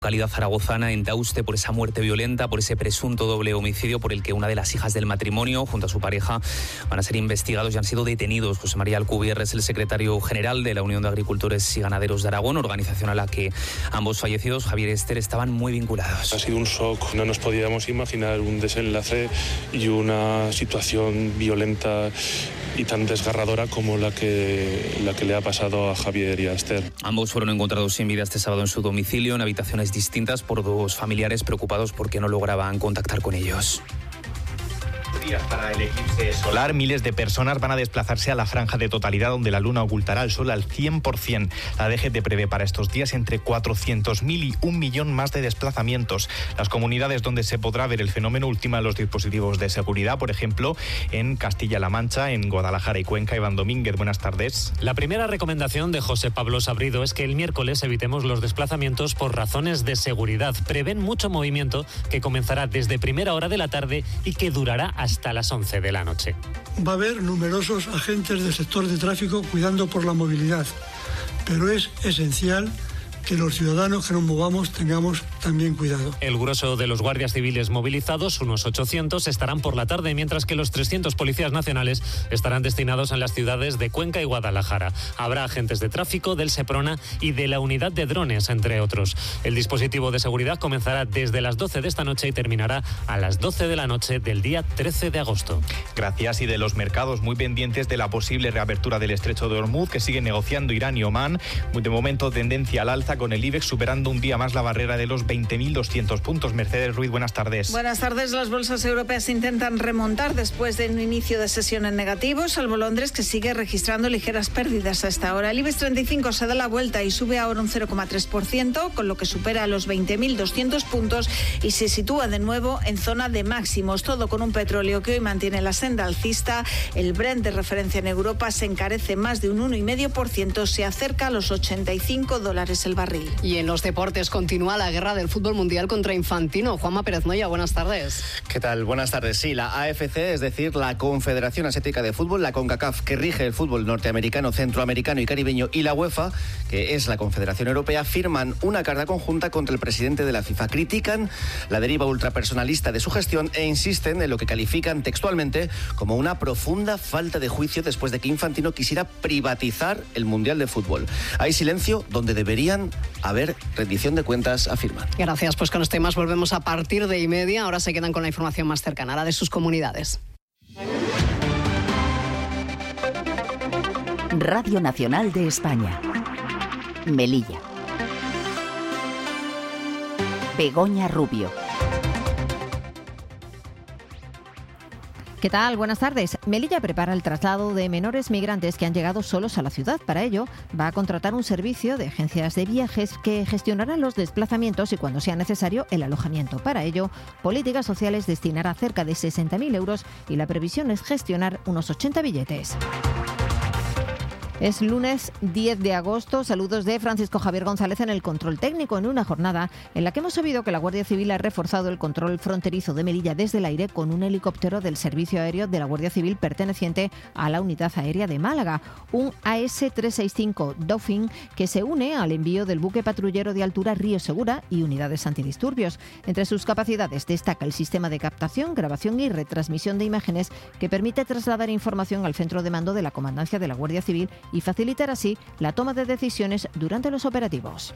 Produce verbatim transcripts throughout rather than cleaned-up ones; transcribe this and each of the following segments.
localidad zaragozana, en Tauste, por esa muerte violenta, por ese presunto doble homicidio por el que una de las hijas del matrimonio junto a su pareja van a ser investigados y han sido detenidos. José María Alcubierre es el secretario general de la Unión de Agricultores y Ganaderos de Aragón, organización a la que ambos fallecidos, Javier y Esther, estaban muy vinculados. Ha sido un shock, no nos podíamos imaginar un desenlace y una situación violenta y tan desgarradora como la que, la que le ha pasado a Javier y a Esther. Ambos fueron encontrados sin vida este sábado en su domicilio, en habitaciones distintas, por dos familiares preocupados porque no lograban contactar con ellos. Días para el eclipse solar, miles de personas van a desplazarse a la franja de totalidad donde la luna ocultará el sol al cien por ciento. La D G T prevé para estos días entre cuatrocientos mil y un millón más de desplazamientos. Las comunidades donde se podrá ver el fenómeno ultiman los dispositivos de seguridad, por ejemplo, en Castilla-La Mancha, en Guadalajara y Cuenca. Iván Domínguez, buenas tardes. La primera recomendación de José Pablo Sabrido es que el miércoles evitemos los desplazamientos por razones de seguridad. Prevén mucho movimiento que comenzará desde primera hora de la tarde y que durará hasta hasta las once de la noche. Va a haber numerosos agentes del sector de tráfico cuidando por la movilidad, pero es esencial que los ciudadanos que nos movamos tengamos también cuidado. El grueso de los guardias civiles movilizados, unos ochocientos, estarán por la tarde, mientras que los trescientos policías nacionales estarán destinados en las ciudades de Cuenca y Guadalajara. Habrá agentes de tráfico, del Seprona y de la unidad de drones, entre otros. El dispositivo de seguridad comenzará desde las doce de esta noche y terminará a las doce de la noche del día trece de agosto. Gracias. Y de los mercados, muy pendientes de la posible reapertura del estrecho de Hormuz, que sigue negociando Irán y Omán. De momento, tendencia al alza, con el IBEX superando un día más la barrera de los veinte mil doscientos puntos. Mercedes Ruiz, buenas tardes. Buenas tardes. Las bolsas europeas intentan remontar después de un inicio de sesión en negativo, salvo Londres, que sigue registrando ligeras pérdidas a esta hora. El IBEX treinta y cinco se da la vuelta y sube ahora un cero coma tres por ciento, con lo que supera los veinte mil doscientos puntos y se sitúa de nuevo en zona de máximos. Todo con un petróleo que hoy mantiene la senda alcista. El Brent, de referencia en Europa, se encarece más de un uno coma cinco por ciento, se acerca a los ochenta y cinco dólares el barril. Y en los deportes continúa la guerra del fútbol mundial contra Infantino. Juanma Pérez Noya, buenas tardes. ¿Qué tal? Buenas tardes. Sí, la A F C, es decir, la Confederación Asiática de Fútbol, la CONCACAF, que rige el fútbol norteamericano, centroamericano y caribeño, y la UEFA, que es la Confederación Europea, firman una carta conjunta contra el presidente de la FIFA. Critican la deriva ultrapersonalista de su gestión e insisten en lo que califican textualmente como una profunda falta de juicio después de que Infantino quisiera privatizar el Mundial de Fútbol. Hay silencio donde deberían haber rendición de cuentas, afirman. Gracias. Pues con los temas volvemos a partir de y media. Ahora se quedan con la información más cercana, la de sus comunidades. Radio Nacional de España. Melilla. Begoña Rubio. ¿Qué tal? Buenas tardes. Melilla prepara el traslado de menores migrantes que han llegado solos a la ciudad. Para ello, va a contratar un servicio de agencias de viajes que gestionarán los desplazamientos y, cuando sea necesario, el alojamiento. Para ello, Políticas Sociales destinará cerca de sesenta mil euros y la previsión es gestionar unos ochenta billetes. Es lunes diez de agosto. Saludos de Francisco Javier González en el control técnico, en una jornada en la que hemos sabido que la Guardia Civil ha reforzado el control fronterizo de Melilla desde el aire con un helicóptero del Servicio Aéreo de la Guardia Civil perteneciente a la Unidad Aérea de Málaga, un A S trescientos sesenta y cinco Dauphin, que se une al envío del buque patrullero de altura Río Segura y unidades antidisturbios. Entre sus capacidades destaca el sistema de captación, grabación y retransmisión de imágenes que permite trasladar información al centro de mando de la Comandancia de la Guardia Civil y facilitar así la toma de decisiones durante los operativos.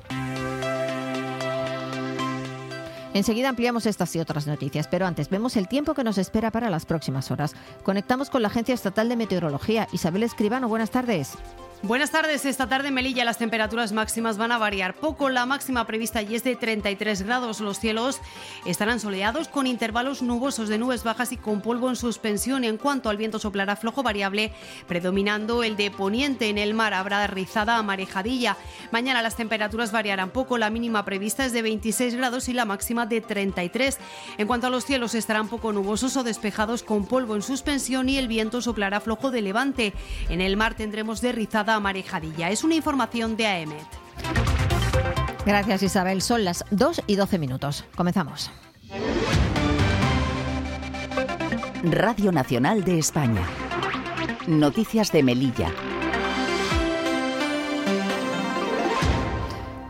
Enseguida ampliamos estas y otras noticias, pero antes vemos el tiempo que nos espera para las próximas horas. Conectamos con la Agencia Estatal de Meteorología. Isabel Escribano, buenas tardes. Buenas tardes. Esta tarde en Melilla las temperaturas máximas van a variar poco. La máxima prevista allí es de treinta y tres grados. Los cielos estarán soleados con intervalos nubosos de nubes bajas y con polvo en suspensión. En cuanto al viento, soplará flojo variable, predominando el de poniente. En el mar habrá rizada a marejadilla. Mañana las temperaturas variarán poco. La mínima prevista es de veintiséis grados y la máxima de treinta y tres. En cuanto a los cielos, estarán poco nubosos o despejados con polvo en suspensión y el viento soplará flojo de levante. En el mar tendremos de rizada a marejadilla. Es una información de AEMET. Gracias, Isabel. Son las dos y doce minutos. Comenzamos. Radio Nacional de España. Noticias de Melilla.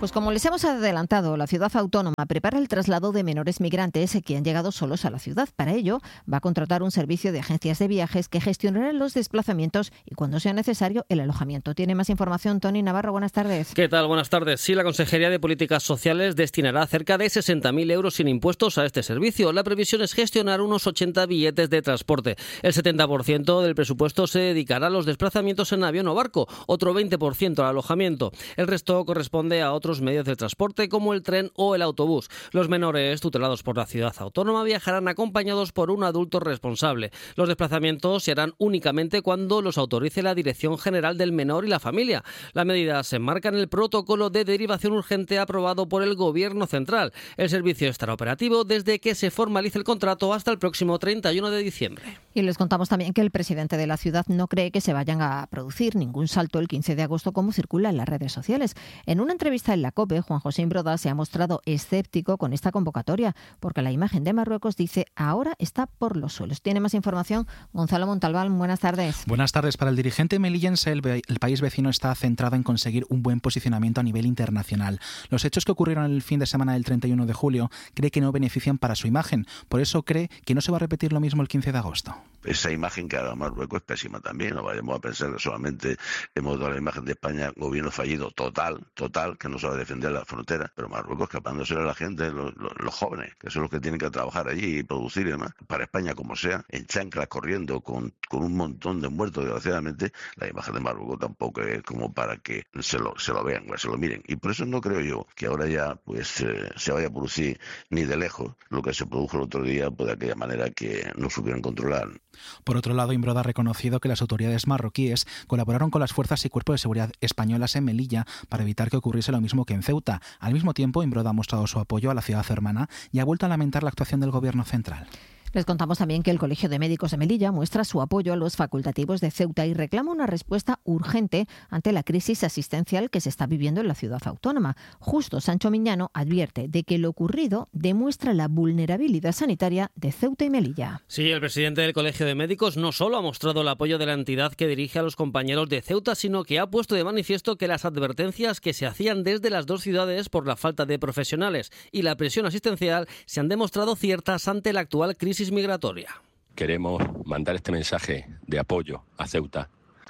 Pues como les hemos adelantado, la ciudad autónoma prepara el traslado de menores migrantes que han llegado solos a la ciudad. Para ello, va a contratar un servicio de agencias de viajes que gestionarán los desplazamientos y, cuando sea necesario, el alojamiento. Tiene más información Tony Navarro. Buenas tardes. ¿Qué tal? Buenas tardes. Sí, la Consejería de Políticas Sociales destinará cerca de sesenta mil euros sin impuestos a este servicio. La previsión es gestionar unos ochenta billetes de transporte. El setenta por ciento del presupuesto se dedicará a los desplazamientos en avión o barco, otro veinte por ciento al alojamiento. El resto corresponde a otros medios de transporte como el tren o el autobús. Los menores tutelados por la ciudad autónoma viajarán acompañados por un adulto responsable. Los desplazamientos se harán únicamente cuando los autorice la Dirección General del Menor y la Familia. La medida se enmarca en el protocolo de derivación urgente aprobado por el Gobierno central. El servicio estará operativo desde que se formalice el contrato hasta el próximo treinta y uno de diciembre. Y les contamos también que el presidente de la ciudad no cree que se vayan a producir ningún salto el quince de agosto, como circula en las redes sociales. En una entrevista en la COPE, Juan José Imbroda se ha mostrado escéptico con esta convocatoria, porque la imagen de Marruecos, dice, ahora está por los suelos. Tiene más información Gonzalo Montalbán. Buenas tardes. Buenas tardes. Para el dirigente melillense, el, el país vecino está centrado en conseguir un buen posicionamiento a nivel internacional. Los hechos que ocurrieron el fin de semana del treinta y uno de julio cree que no benefician para su imagen. Por eso cree que no se va a repetir lo mismo el quince de agosto. Esa imagen que haga Marruecos es pésima también. No vayamos a pensar que solamente hemos dado la imagen de España gobierno fallido total, total, que no sabe defender la frontera, pero Marruecos escapándose a la gente, los, los, los jóvenes, que son los que tienen que trabajar allí y producir y demás. Para España, como sea, en chanclas corriendo con, con un montón de muertos, desgraciadamente, la imagen de Marruecos tampoco es como para que se lo, se lo vean, se lo miren. Y por eso no creo yo que ahora ya pues eh, se vaya a producir ni de lejos lo que se produjo el otro día, pues de aquella manera que no supieron controlar. Por otro lado, Imbroda ha reconocido que las autoridades marroquíes colaboraron con las fuerzas y cuerpos de seguridad españolas en Melilla para evitar que ocurriese lo mismo que en Ceuta. Al mismo tiempo, Imbroda ha mostrado su apoyo a la ciudad hermana y ha vuelto a lamentar la actuación del gobierno central. Les contamos también que el Colegio de Médicos de Melilla muestra su apoyo a los facultativos de Ceuta y reclama una respuesta urgente ante la crisis asistencial que se está viviendo en la ciudad autónoma. Justo Sancho Miñano advierte de que lo ocurrido demuestra la vulnerabilidad sanitaria de Ceuta y Melilla. Sí, el presidente del Colegio de Médicos no solo ha mostrado el apoyo de la entidad que dirige a los compañeros de Ceuta, sino que ha puesto de manifiesto que las advertencias que se hacían desde las dos ciudades por la falta de profesionales y la presión asistencial se han demostrado ciertas ante la actual crisis migratoria. Queremos mandar este mensaje de apoyo a Ceuta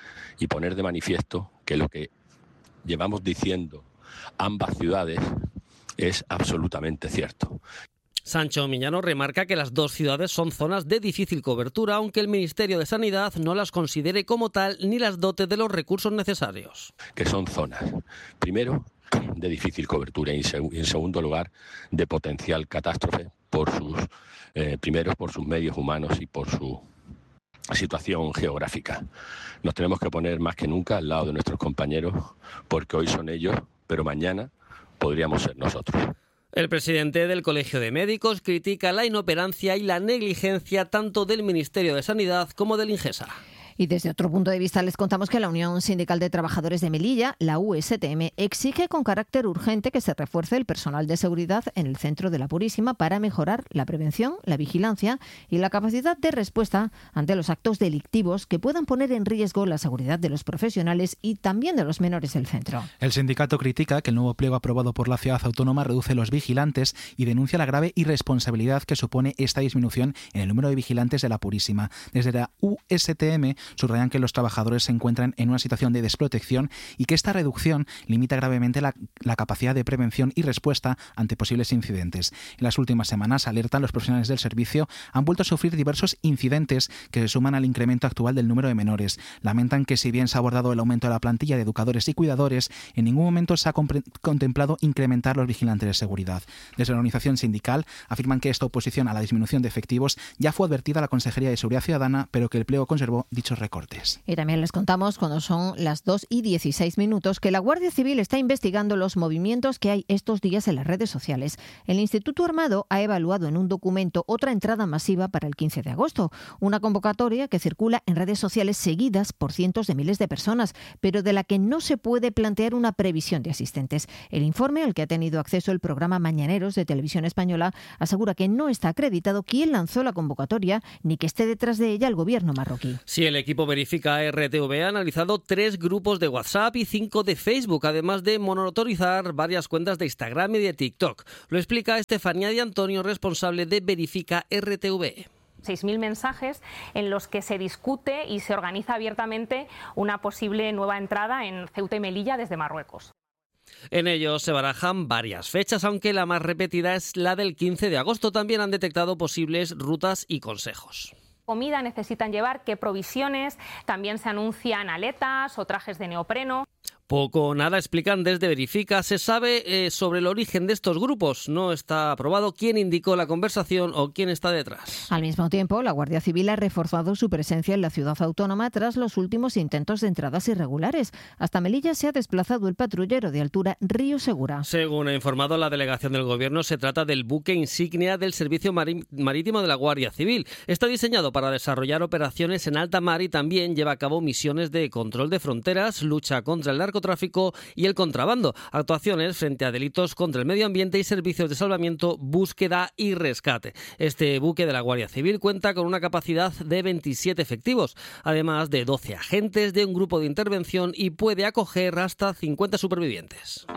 y poner de manifiesto que lo que llevamos diciendo ambas ciudades es absolutamente cierto. Sancho Miñano remarca que las dos ciudades son zonas de difícil cobertura, aunque el Ministerio de Sanidad no las considere como tal ni las dote de los recursos necesarios. Que son zonas, primero, de difícil cobertura y en segundo lugar, de potencial catástrofe por sus Eh, primero por sus medios humanos y por su situación geográfica. Nos tenemos que poner más que nunca al lado de nuestros compañeros, porque hoy son ellos, pero mañana podríamos ser nosotros. El presidente del Colegio de Médicos critica la inoperancia y la negligencia tanto del Ministerio de Sanidad como del Ingesa. Y desde otro punto de vista les contamos que la Unión Sindical de Trabajadores de Melilla, la U S T M, exige con carácter urgente que se refuerce el personal de seguridad en el centro de la Purísima para mejorar la prevención, la vigilancia y la capacidad de respuesta ante los actos delictivos que puedan poner en riesgo la seguridad de los profesionales y también de los menores del centro. El sindicato critica que el nuevo pliego aprobado por la ciudad autónoma reduce los vigilantes y denuncia la grave irresponsabilidad que supone esta disminución en el número de vigilantes de la Purísima. Desde la U S T M subrayan que los trabajadores se encuentran en una situación de desprotección y que esta reducción limita gravemente la, la capacidad de prevención y respuesta ante posibles incidentes. En las últimas semanas, alertan los profesionales del servicio, han vuelto a sufrir diversos incidentes que se suman al incremento actual del número de menores. Lamentan que si bien se ha abordado el aumento de la plantilla de educadores y cuidadores, en ningún momento se ha contemplado incrementar los vigilantes de seguridad. Desde la organización sindical afirman que esta oposición a la disminución de efectivos ya fue advertida a la Consejería de Seguridad Ciudadana, pero que el pliego conservó dichos recortes. Y también les contamos, cuando son las dos y dieciséis minutos, que la Guardia Civil está investigando los movimientos que hay estos días en las redes sociales. El Instituto Armado ha evaluado en un documento otra entrada masiva para el quince de agosto, una convocatoria que circula en redes sociales seguidas por cientos de miles de personas, pero de la que no se puede plantear una previsión de asistentes. El informe, al que ha tenido acceso el programa Mañaneros de Televisión Española, asegura que no está acreditado quién lanzó la convocatoria ni que esté detrás de ella el gobierno marroquí. Si el equipo Verifica R T V ha analizado tres grupos de WhatsApp y cinco de Facebook, además de monitorizar varias cuentas de Instagram y de TikTok. Lo explica Estefanía Di Antonio, responsable de Verifica R T V. seis mil mensajes en los que se discute y se organiza abiertamente una posible nueva entrada en Ceuta y Melilla desde Marruecos. En ellos se barajan varias fechas, aunque la más repetida es la del quince de agosto. También han detectado posibles rutas y consejos. Comida necesitan llevar, qué provisiones, también se anuncian aletas o trajes de neopreno. Poco o nada explican desde Verifica. Se sabe eh, sobre el origen de estos grupos. No está aprobado quién indicó la conversación o quién está detrás. Al mismo tiempo, la Guardia Civil ha reforzado su presencia en la ciudad autónoma tras los últimos intentos de entradas irregulares. Hasta Melilla se ha desplazado el patrullero de altura Río Segura. Según ha informado la delegación del Gobierno, se trata del buque insignia del Servicio Marítimo de la Guardia Civil. Está diseñado para desarrollar operaciones en alta mar y también lleva a cabo misiones de control de fronteras, lucha contra el narcotráfico y el contrabando, actuaciones frente a delitos contra el medio ambiente y servicios de salvamiento, búsqueda y rescate. Este buque de la Guardia Civil cuenta con una capacidad de veintisiete efectivos, además de doce agentes de un grupo de intervención y puede acoger hasta cincuenta supervivientes.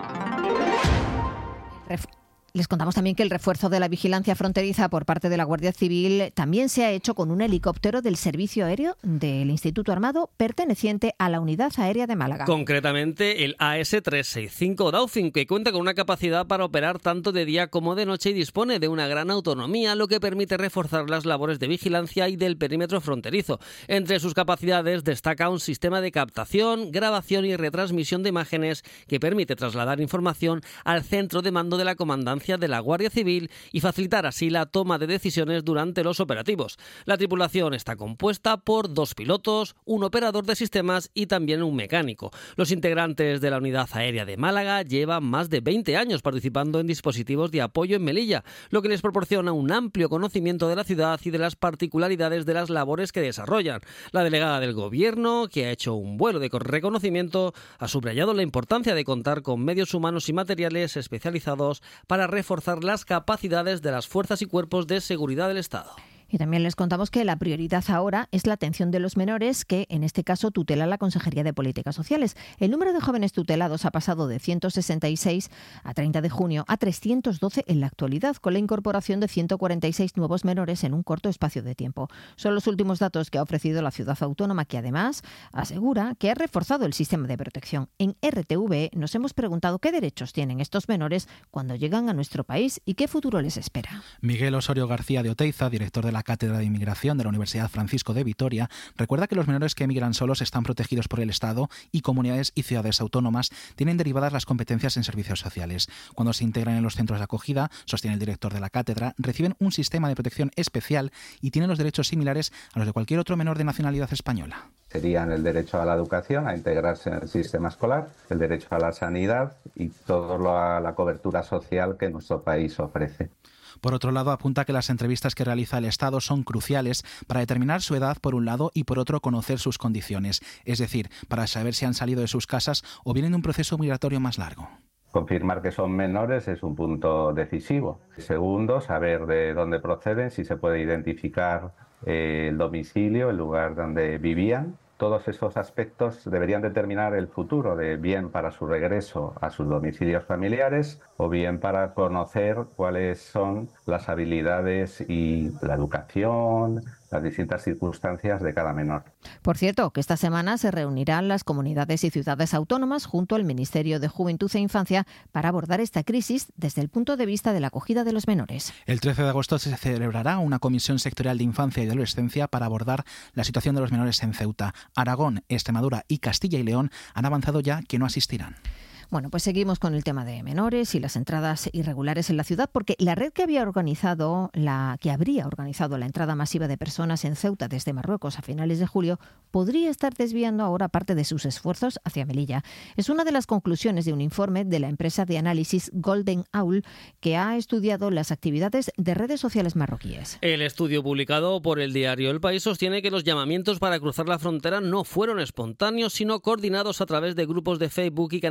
Ref- Les contamos también que el refuerzo de la vigilancia fronteriza por parte de la Guardia Civil también se ha hecho con un helicóptero del Servicio Aéreo del Instituto Armado perteneciente a la Unidad Aérea de Málaga. Concretamente el A S trescientos sesenta y cinco Dauphin, que cuenta con una capacidad para operar tanto de día como de noche y dispone de una gran autonomía, lo que permite reforzar las labores de vigilancia y del perímetro fronterizo. Entre sus capacidades destaca un sistema de captación, grabación y retransmisión de imágenes que permite trasladar información al centro de mando de la comandancia de la Guardia Civil y facilitar así la toma de decisiones durante los operativos. La tripulación está compuesta por dos pilotos, un operador de sistemas y también un mecánico. Los integrantes de la Unidad Aérea de Málaga llevan más de veinte años participando en dispositivos de apoyo en Melilla, lo que les proporciona un amplio conocimiento de la ciudad y de las particularidades de las labores que desarrollan. La delegada del Gobierno, que ha hecho un vuelo de reconocimiento, ha subrayado la importancia de contar con medios humanos y materiales especializados para reforzar las capacidades de las fuerzas y cuerpos de seguridad del Estado. Y también les contamos que la prioridad ahora es la atención de los menores, que en este caso tutela la Consejería de Políticas Sociales. El número de jóvenes tutelados ha pasado de ciento sesenta y seis a treinta de junio a trescientos doce en la actualidad, con la incorporación de ciento cuarenta y seis nuevos menores en un corto espacio de tiempo. Son los últimos datos que ha ofrecido la ciudad autónoma, que además asegura que ha reforzado el sistema de protección. En R T V nos hemos preguntado qué derechos tienen estos menores cuando llegan a nuestro país y qué futuro les espera. Miguel Osorio García de Oteiza, director de la Cátedra de Inmigración de la Universidad Francisco de Vitoria, recuerda que los menores que emigran solos están protegidos por el Estado y comunidades y ciudades autónomas tienen derivadas las competencias en servicios sociales. Cuando se integran en los centros de acogida, sostiene el director de la cátedra, reciben un sistema de protección especial y tienen los derechos similares a los de cualquier otro menor de nacionalidad española. Serían el derecho a la educación, a integrarse en el sistema escolar, el derecho a la sanidad y toda la cobertura social que nuestro país ofrece. Por otro lado, apunta que las entrevistas que realiza el Estado son cruciales para determinar su edad por un lado y por otro conocer sus condiciones, es decir, para saber si han salido de sus casas o vienen de un proceso migratorio más largo. Confirmar que son menores es un punto decisivo. Segundo, saber de dónde proceden, si se puede identificar eh, el domicilio, el lugar donde vivían. Todos esos aspectos deberían determinar el futuro, de bien para su regreso a sus domicilios familiares o bien para conocer cuáles son las habilidades y la educación, las distintas circunstancias de cada menor. Por cierto, que esta semana se reunirán las comunidades y ciudades autónomas junto al Ministerio de Juventud e Infancia para abordar esta crisis desde el punto de vista de la acogida de los menores. El trece de agosto se celebrará una comisión sectorial de infancia y adolescencia para abordar la situación de los menores en Ceuta. Aragón, Extremadura y Castilla y León han avanzado ya que no asistirán. Bueno, pues seguimos con el tema de menores y las entradas irregulares en la ciudad, porque la red que había organizado, la que habría organizado la entrada masiva de personas en Ceuta desde Marruecos a finales de julio, podría estar desviando ahora parte de sus esfuerzos hacia Melilla. Es una de las conclusiones de un informe de la empresa de análisis Golden Owl, que ha estudiado las actividades de redes sociales marroquíes. El estudio publicado por el diario El País sostiene que los llamamientos para cruzar la frontera no fueron espontáneos, sino coordinados a través de grupos de Facebook y canales privados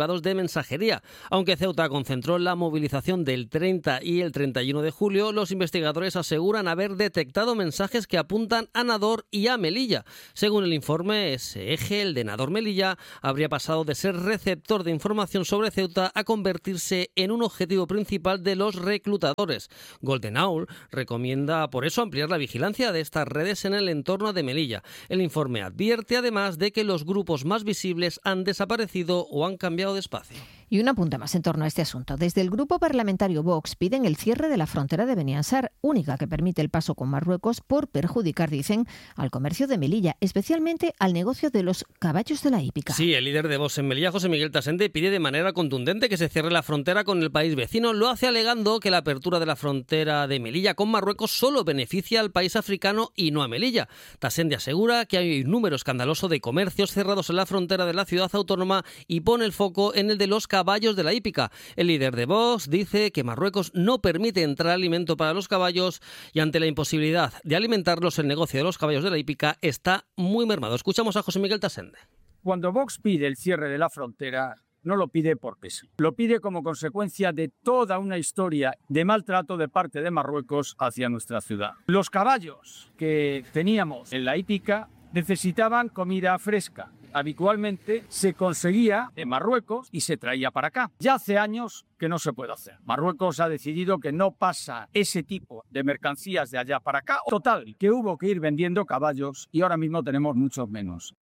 privados de mensajería. Aunque Ceuta concentró la movilización del treinta y el treinta y uno de julio, los investigadores aseguran haber detectado mensajes que apuntan a Nador y a Melilla. Según el informe, ese eje, el de Nador Melilla, habría pasado de ser receptor de información sobre Ceuta a convertirse en un objetivo principal de los reclutadores. Golden Owl recomienda por eso ampliar la vigilancia de estas redes en el entorno de Melilla. El informe advierte además de que los grupos más visibles han desaparecido o han cambiado de espacio. Y un apunte más en torno a este asunto. Desde el grupo parlamentario Vox piden el cierre de la frontera de Beniansar, única que permite el paso con Marruecos, por perjudicar, dicen, al comercio de Melilla, especialmente al negocio de los caballos de la hípica. Sí, el líder de Vox en Melilla, José Miguel Tasende, pide de manera contundente que se cierre la frontera con el país vecino. Lo hace alegando que la apertura de la frontera de Melilla con Marruecos solo beneficia al país africano y no a Melilla. Tasende asegura que hay un número escandaloso de comercios cerrados en la frontera de la ciudad autónoma y pone el foco en el de los caballos de la hípica. El líder de Vox dice que Marruecos no permite entrar alimento para los caballos y ante la imposibilidad de alimentarlos, el negocio de los caballos de la hípica está muy mermado. Escuchamos a José Miguel Tasende. Cuando Vox pide el cierre de la frontera, no lo pide por peso. Lo pide como consecuencia de toda una historia de maltrato de parte de Marruecos hacia nuestra ciudad. Los caballos que teníamos en la hípica necesitaban comida fresca. Habitualmente se conseguía en Marruecos y se traía para acá. Ya hace años que no se puede hacer. Marruecos ha decidido que no pasa ese tipo de mercancías de allá para acá. Total, que hubo que ir vendiendo caballos y ahora mismo tenemos muchos menos.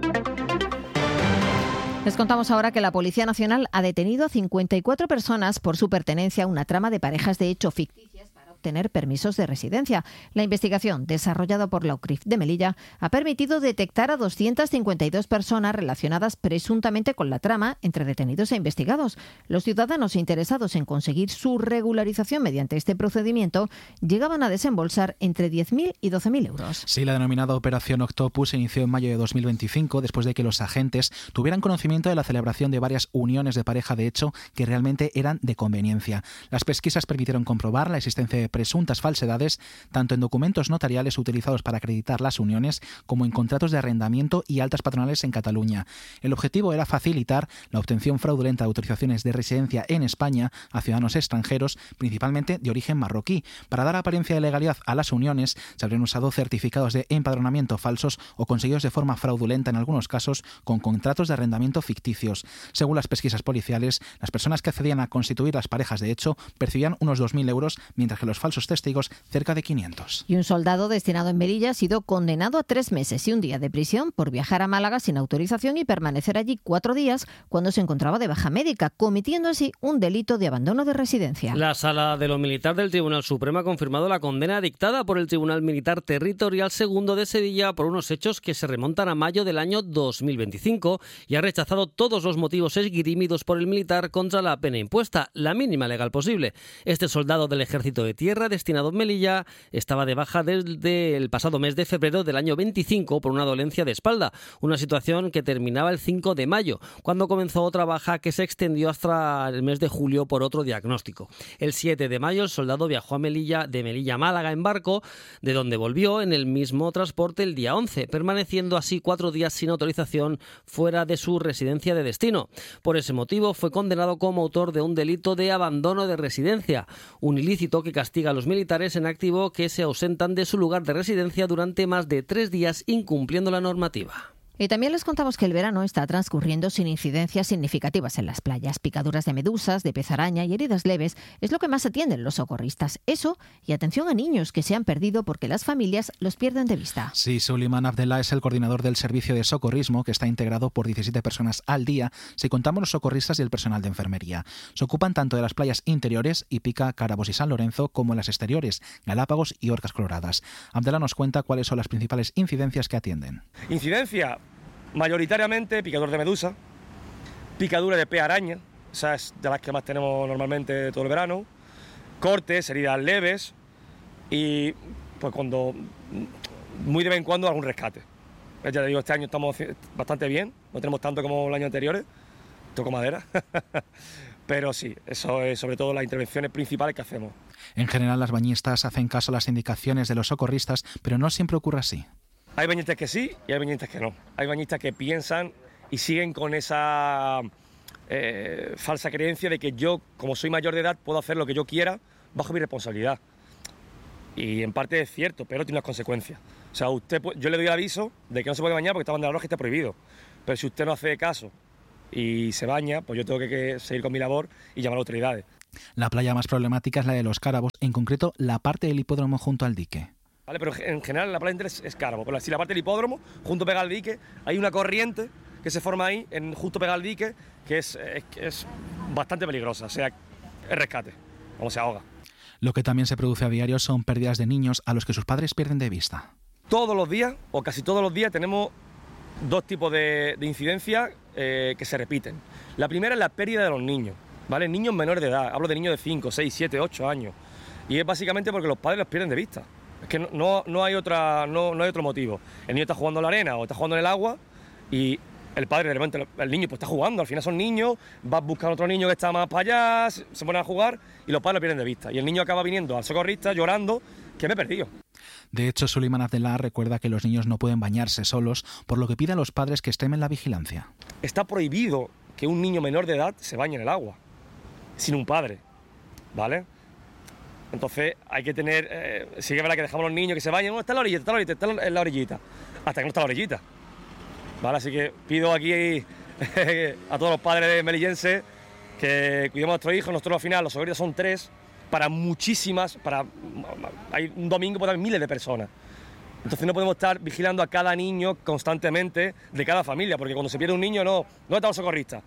Les contamos ahora que la Policía Nacional ha detenido a cincuenta y cuatro personas por su pertenencia a una trama de parejas de hecho ficticias para obtener permisos de residencia. La investigación, desarrollada por la U C R I F de Melilla, ha permitido detectar a doscientas cincuenta y dos personas relacionadas presuntamente con la trama entre detenidos e investigados. Los ciudadanos interesados en conseguir su regularización mediante este procedimiento llegaban a desembolsar entre diez mil y doce mil euros. Sí, la denominada Operación Octopus se inició en mayo de dos mil veinticinco después de que los agentes tuvieran conocimiento de la celebración de varias uniones de pareja de hecho que realmente eran de conveniencia. Las pesquisas permitieron comprobar la existencia de presuntas falsedades tanto en documentos notariales utilizados para acreditar las uniones como en contratos de arrendamiento y altas patronales en Cataluña. El objetivo era facilitar la obtención fraudulenta de autorizaciones de residencia en España a ciudadanos extranjeros, principalmente de origen marroquí. Para dar apariencia de legalidad a las uniones se habrían usado certificados de empadronamiento falsos o conseguidos de forma fraudulenta en algunos casos con contratos de arrendamiento ficticios. Según las pesquisas policiales, las personas que accedían a constituir las parejas de hecho percibían unos dos mil euros, mientras que los falsos testigos cerca de quinientos. Y un soldado destinado en Melilla ha sido condenado a tres meses y un día de prisión por viajar a Málaga sin autorización y permanecer allí cuatro días cuando se encontraba de baja médica, cometiendo así un delito de abandono de residencia. La Sala de lo Militar del Tribunal Supremo ha confirmado la condena dictada por el Tribunal Militar Territorial Segundo de Sevilla por unos hechos que se remontan a mayo del año dos mil veinticinco y ha rechazado todos los motivos esgrimidos por el militar contra la pena impuesta, la mínima legal posible. Este soldado del Ejército de Tierra destinado en Melilla estaba de baja desde el pasado mes de febrero del año veinticinco por una dolencia de espalda, una situación que terminaba el cinco de mayo, cuando comenzó otra baja que se extendió hasta el mes de julio por otro diagnóstico. El siete de mayo el soldado viajó a Melilla, de Melilla a Málaga en barco, de donde volvió en el mismo transporte el día once, permaneciendo así cuatro días sin autorización fuera de su residencia de destino. Por ese motivo fue condenado como autor de un delito de abandono de residencia, un ilícito que castiga a los militares en activo que se ausentan de su lugar de residencia durante más de tres días incumpliendo la normativa. Y también les contamos que el verano está transcurriendo sin incidencias significativas en las playas. Picaduras de medusas, de pez araña y heridas leves es lo que más atienden los socorristas. Eso y atención a niños que se han perdido porque las familias los pierden de vista. Sí, Suleiman Abdellah es el coordinador del servicio de socorrismo que está integrado por diecisiete personas al día si contamos los socorristas y el personal de enfermería. Se ocupan tanto de las playas interiores, Ipica, Cárabos y San Lorenzo, como las exteriores, Galápagos y Orcas Coloradas. Abdellah nos cuenta cuáles son las principales incidencias que atienden. Incidencia. Mayoritariamente picador de medusa, picadura de pez araña, esas de las que más tenemos normalmente todo el verano, cortes, heridas leves y pues cuando, muy de vez en cuando algún rescate. Ya te digo, este año estamos bastante bien, no tenemos tanto como el año anterior, toco madera, pero sí, eso es sobre todo las intervenciones principales que hacemos. En general las bañistas hacen caso a las indicaciones de los socorristas, pero no siempre ocurre así. Hay bañistas que sí y hay bañistas que no. Hay bañistas que piensan y siguen con esa eh, falsa creencia de que yo, como soy mayor de edad, puedo hacer lo que yo quiera bajo mi responsabilidad. Y en parte es cierto, pero tiene unas consecuencias. O sea, usted, yo le doy el aviso de que no se puede bañar porque está bandera roja y está prohibido. Pero si usted no hace caso y se baña, pues yo tengo que, que seguir con mi labor y llamar a autoridades. La playa más problemática es la de Los Cárabos, en concreto la parte del hipódromo junto al dique. Vale, pero en general la playa entera es, es Cárabo. Pero si la parte del hipódromo, junto pegada al dique, hay una corriente que se forma ahí, en, justo pegada al dique, que es, es, es bastante peligrosa. O sea, es rescate, como se ahoga. Lo que también se produce a diario son pérdidas de niños a los que sus padres pierden de vista. Todos los días, o casi todos los días, tenemos dos tipos de, de incidencias eh, que se repiten. La primera es la pérdida de los niños, ¿vale? Niños menores de edad, hablo de niños de cinco, seis, siete, ocho años. Y es básicamente porque los padres los pierden de vista. Es que no, no, no, hay, otra, no, no hay otro motivo. El niño está jugando en la arena o está jugando en el agua y el padre de repente, el niño pues está jugando, al final son niños, vas buscando otro niño que está más para allá, se ponen a jugar y los padres lo pierden de vista. Y el niño acaba viniendo al socorrista llorando que me he perdido. De hecho, Suleiman Abdellah recuerda que los niños no pueden bañarse solos, por lo que pide a los padres que extremen la vigilancia. Está prohibido que un niño menor de edad se bañe en el agua, sin un padre, ¿vale? Entonces hay que tener, eh, sí que es verdad que dejamos a los niños que se bañen, no, está en la orillita, está en la orillita, está en la orillita, hasta que no está en la orillita. Vale, así que pido aquí a todos los padres melillenses que cuidemos a nuestros hijos. Nosotros al final, los socorristas son tres, para muchísimas, para hay un domingo puede haber miles de personas. Entonces no podemos estar vigilando a cada niño constantemente de cada familia, porque cuando se pierde un niño, no, no está el socorrista.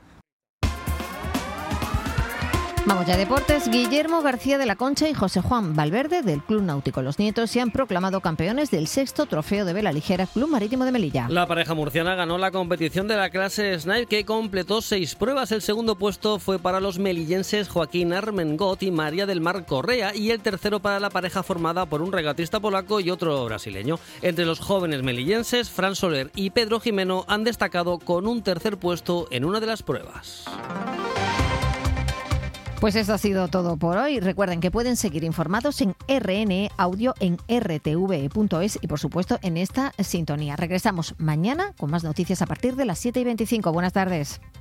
Vamos ya a deportes. Guillermo García de la Concha y José Juan Valverde del Club Náutico Los Nietos se han proclamado campeones del sexto trofeo de vela ligera Club Marítimo de Melilla. La pareja murciana ganó la competición de la clase Snipe, que completó seis pruebas. El segundo puesto fue para los melillenses Joaquín Armengot y María del Mar Correa, y el tercero para la pareja formada por un regatista polaco y otro brasileño. Entre los jóvenes melillenses, Fran Soler y Pedro Jimeno han destacado con un tercer puesto en una de las pruebas. Pues esto ha sido todo por hoy. Recuerden que pueden seguir informados en R N E Audio, en R T V E punto es y por supuesto en esta sintonía. Regresamos mañana con más noticias a partir de las siete y veinticinco. Buenas tardes.